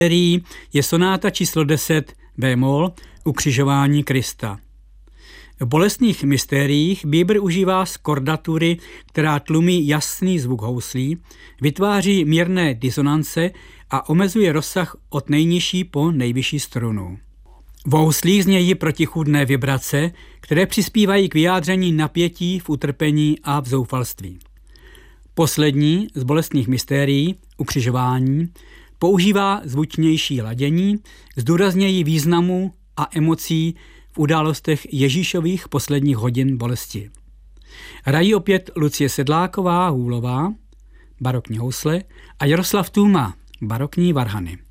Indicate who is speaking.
Speaker 1: je sonáta číslo 10 bémol Ukřižování Krista. V bolestných mystériích Bieber užívá skordatury, která tlumí jasný zvuk houslí, vytváří mírné disonance a omezuje rozsah od nejnižší po nejvyšší strunu. V houslích znějí protichůdné vibrace, které přispívají k vyjádření napětí v utrpení a v zoufalství. Poslední z bolestných mystérií, Ukřižování, používá zvučnější ladění, zdůraznějí významu a emocí v událostech Ježíšových posledních hodin bolesti. Hrají opět Lucie Sedláková Hůlová, barokní housle, a Jaroslav Tůma, barokní varhany.